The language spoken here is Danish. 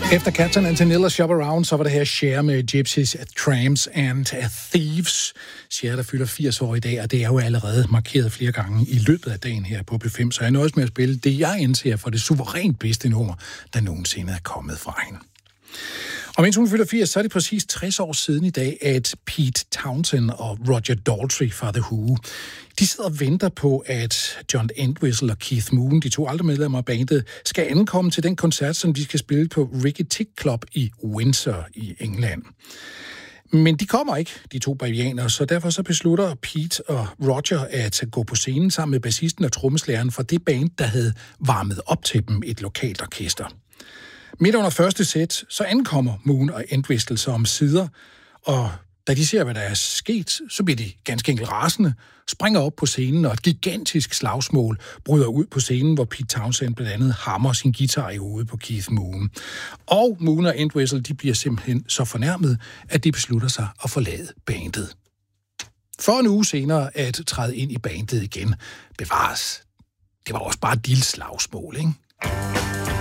Efter Captain Antonella Shop Around, så var det her Cher med Gypsies, Tramps and Thieves. Cher, der fylder 80 år i dag, og det er jo allerede markeret flere gange i løbet af dagen her på P5, så jeg nøjes med at spille det, jeg indser for det suverænt bedste nummer, der nogensinde er kommet fra hende. Og mens hun fylder 80, så er det præcis 60 år siden i dag, at Pete Townshend og Roger Daltrey fra The Who, de sidder og venter på, at John Entwistle og Keith Moon, de to andre medlemmer af bandet, skal ankomme til den koncert, som de skal spille på Rickety Tick Club i Windsor i England. Men de kommer ikke, de to bavianer, så derfor så beslutter Pete og Roger at gå på scenen sammen med bassisten og trommeslageren fra det band, der havde varmet op til dem, et lokalt orkester. Midt under første sæt, så ankommer Moon og Entwistle så omsider, og da de ser, hvad der er sket, så bliver de ganske enkelt rasende, springer op på scenen, og et gigantisk slagsmål bryder ud på scenen, hvor Pete Townshend blandt andet hammer sin guitar i hovedet på Keith Moon. Og Moon og Entwistle, de bliver simpelthen så fornærmet, at de beslutter sig at forlade bandet. For en uge senere at træde ind i bandet igen, bevares. Det var også bare et lille slagsmål, ikke?